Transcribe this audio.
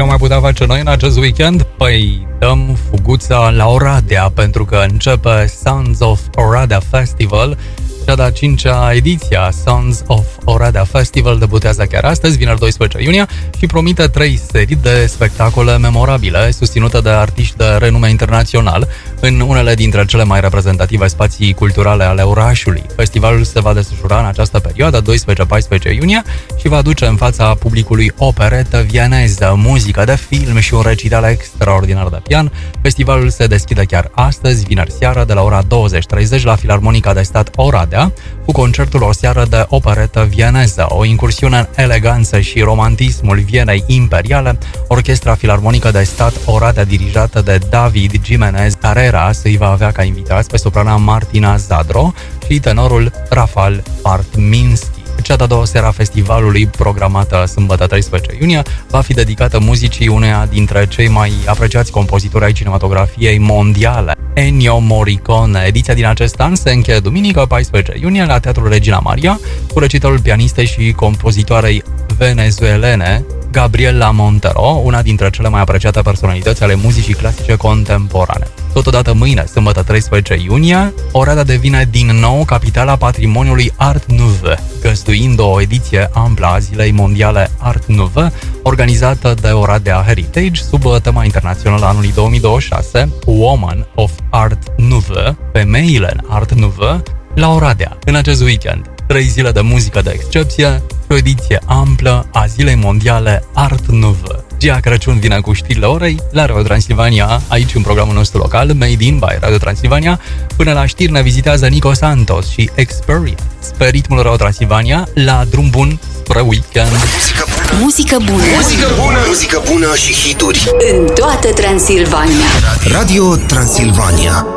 am mai putea face noi în acest weekend? Păi dăm fuguța la Oradea, pentru că începe Sons of Oradea Festival. Cea de-a 5-a ediție a Sons of Oradea Festival debutează chiar astăzi, vineri 12 iunie, și promite 3 serii de spectacole memorabile, susținute de artiști de renume internațional, în unele dintre cele mai reprezentative spații culturale ale orașului. Festivalul se va desfășura în această perioadă, 12-14 iunie, și va aduce în fața publicului operetă vieneză, muzică de film și un recital extraordinar de pian. Festivalul se deschide chiar astăzi, vineri seară, de la ora 20:30 la Filarmonica de Stat Oradea, cu concertul O seară de operetă vieneză, o incursiune în eleganță și romantismul Vienei imperiale. Orchestra Filarmonică de Stat Oradea, dirijată de David Jimenez Carrera, îi va avea ca invitați pe soprana Martina Zadro și tenorul Rafal Partminski. Cea de-a doua seară a festivalului, programată sâmbătă 13 iunie, va fi dedicată muzicii uneia dintre cei mai apreciați compozitori ai cinematografiei mondiale, Ennio Morricone. Ediția din acest an se încheie duminică 14 iunie la Teatrul Regina Maria cu recitalul pianistei și compozitoarei venezuelene Gabriela Montero, una dintre cele mai apreciate personalități ale muzicii clasice contemporane. Totodată mâine, sâmbătă 13 iunie, Oradea devine din nou capitala patrimoniului Art Nouveau, găzduind o ediție amplă a Zilei Mondiale Art Nouveau, organizată de Oradea Heritage sub tema internațională anului 2026, Woman of Art Nouveau, femeile în Art Nouveau, la Oradea. În acest weekend, 3 zile de muzică de excepție și o ediție amplă a Zilei Mondiale Art Nouveau. Gia Crăciun vine cu știrile orei la Radio Transilvania, aici în programul nostru local, Made in by Radio Transilvania. Până la știri ne vizitează Nico Santos și Experience. Pe ritmul Radio Transilvania, la drum bun spre weekend. Muzică bună. Muzică bună. Muzică bună și hituri În toată Transilvania. Radio Transilvania.